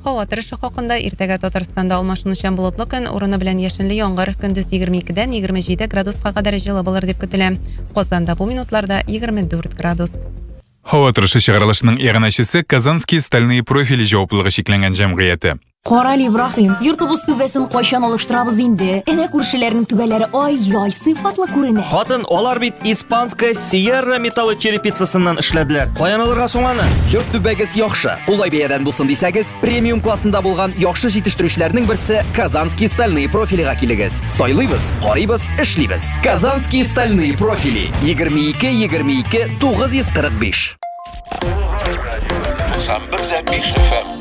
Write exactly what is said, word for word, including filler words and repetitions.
Һава торышы хакында иртәгә Татарстанда алмашынучан болытлы көн, урыны белән яшенле яңгыр, көндез егерме икедән егерме җиде градуска кадәр җылы булыр дип көтелә. Казанда бу минутларда егерме дүрт градус. Һава торышы чыгарылышының ягънәчесе Казанские стальные профили җаваплылыгы шикләнгән җәмгыяте. Карал Ибраһим, йортыбыз түбәсен кайчан алыштырабыз инде? Әнә күршеләрнең түбәләре ай-яй сыйфатлы күренә. Хатын, алар бит испанская Sierra металлы черепицасыннан эшләделәр. Каян алырга соң аны? Йорт түбәгез яхшы. Улай бәядән булсын дисәгез, премиум классында булган яхшы җитештерүчләрнең берсе Казанские стальные профилига килегез. Сайлыйбыз, карыйбыз, эшлибез. Казанские стальные профили. егерме ике егерме ике тугыз йөз кырык биш.